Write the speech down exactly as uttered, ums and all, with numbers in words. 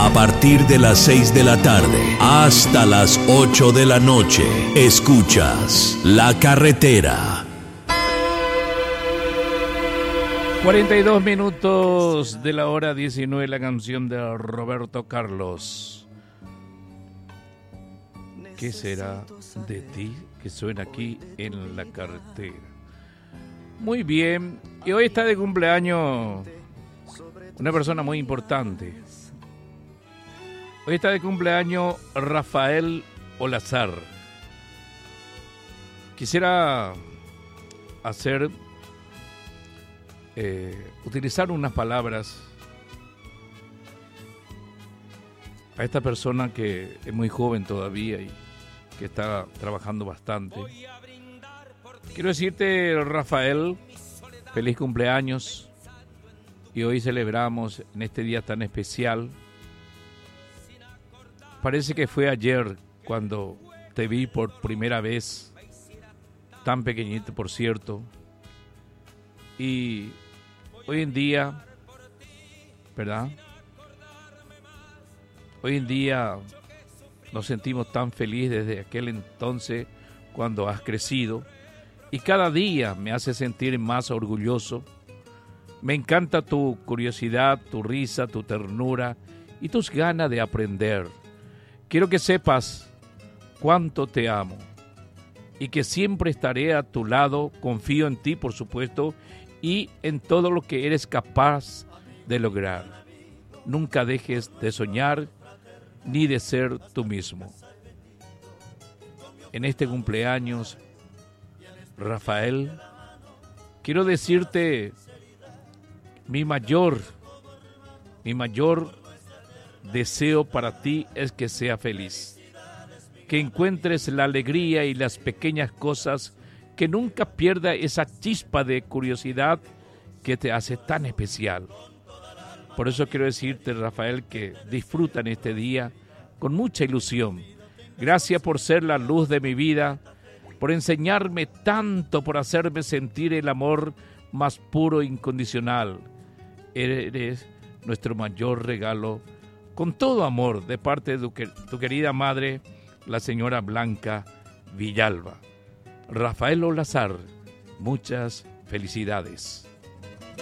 A partir de las seis de la tarde hasta las ocho de la noche, escuchas La Carretera. cuarenta y dos minutos de la hora diecinueve, la canción de Roberto Carlos. ¿Qué será de ti? Que suena aquí en La Carretera. Muy bien, y hoy está de cumpleaños una persona muy importante. Hoy está de cumpleaños Rafael Olazar. Quisiera hacer, eh, utilizar unas palabras a esta persona que es muy joven todavía y que está trabajando bastante. Quiero decirte, Rafael, feliz cumpleaños. Y hoy celebramos en este día tan especial. Parece que fue ayer cuando te vi por primera vez, tan pequeñito por cierto. Y hoy en día, ¿verdad? Hoy en día nos sentimos tan felices desde aquel entonces cuando has crecido. Y cada día me hace sentir más orgulloso. Me encanta tu curiosidad, tu risa, tu ternura y tus ganas de aprender. Quiero que sepas cuánto te amo y que siempre estaré a tu lado. Confío en ti, por supuesto, y en todo lo que eres capaz de lograr. Nunca dejes de soñar ni de ser tú mismo. En este cumpleaños, Rafael, quiero decirte mi mayor, mi mayor deseo para ti es que sea feliz, que encuentres la alegría y las pequeñas cosas, que nunca pierda esa chispa de curiosidad que te hace tan especial. Por eso quiero decirte, Rafael, que disfruta en este día con mucha ilusión. Gracias por ser la luz de mi vida, por enseñarme tanto, por hacerme sentir el amor más puro e incondicional. Eres nuestro mayor regalo, con todo amor, de parte de tu, tu querida madre, la señora Blanca Villalba. Rafael Olazar, muchas felicidades.